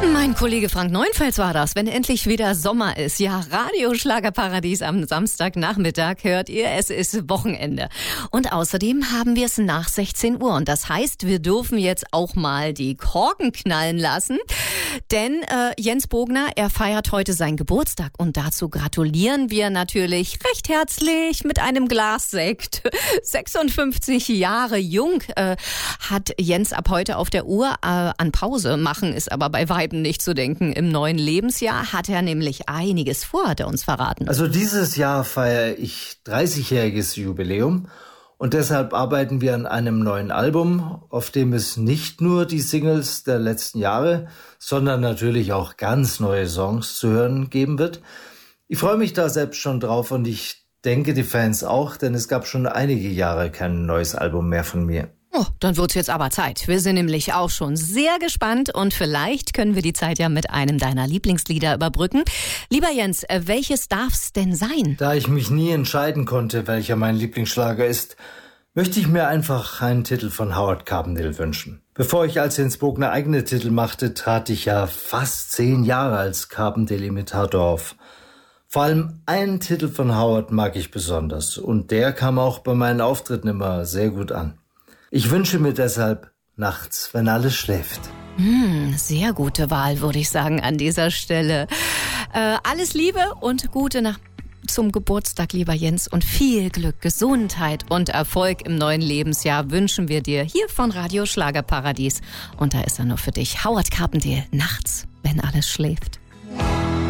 Mein Kollege Frank Neuenfels war das, wenn endlich wieder Sommer ist. Ja, Radio Schlagerparadies am Samstagnachmittag hört ihr, es ist Wochenende. Und außerdem haben wir es nach 16 Uhr. Und das heißt, wir dürfen jetzt auch mal die Korken knallen lassen. Denn Jens Bogner, er feiert heute seinen Geburtstag. Und dazu gratulieren wir natürlich recht herzlich mit einem Glas Sekt. 56 Jahre jung hat Jens ab heute auf der Uhr. An Pause machen ist aber bei Weitem nicht zu denken. Im neuen Lebensjahr hat er nämlich einiges vor, hat er uns verraten. Also dieses Jahr feiere ich 30-jähriges Jubiläum und deshalb arbeiten wir an einem neuen Album, auf dem es nicht nur die Singles der letzten Jahre, sondern natürlich auch ganz neue Songs zu hören geben wird. Ich freue mich da selbst schon drauf und ich denke die Fans auch, denn es gab schon einige Jahre kein neues Album mehr von mir. Oh, dann wird's jetzt aber Zeit. Wir sind nämlich auch schon sehr gespannt und vielleicht können wir die Zeit ja mit einem deiner Lieblingslieder überbrücken. Lieber Jens, welches darf's denn sein? Da ich mich nie entscheiden konnte, welcher mein Lieblingsschlager ist, möchte ich mir einfach einen Titel von Howard Carpendale wünschen. Bevor ich als Jens Bogner eigene Titel machte, trat ich ja fast 10 Jahre als Carpendale-Imitator auf. Vor allem einen Titel von Howard mag ich besonders und der kam auch bei meinen Auftritten immer sehr gut an. Ich wünsche mir deshalb Nachts, wenn alles schläft. Sehr gute Wahl, würde ich sagen, an dieser Stelle. Alles Liebe und Gute Nacht zum Geburtstag, lieber Jens. Und viel Glück, Gesundheit und Erfolg im neuen Lebensjahr wünschen wir dir hier von Radio Schlagerparadies. Und da ist er nur für dich. Howard Carpendale, Nachts, wenn alles schläft.